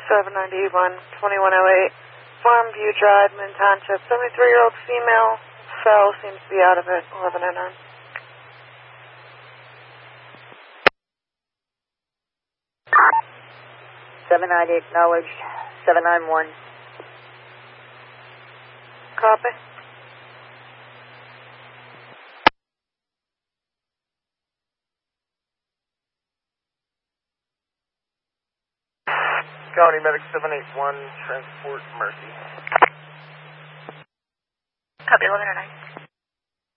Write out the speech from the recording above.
791, 2108, Farmview Drive, Min Township. 73-year-old female, cell seems to be out of it, 1109. Acknowledged. 791. Copy. County Medic 781, transport Mercy. Copy 1109.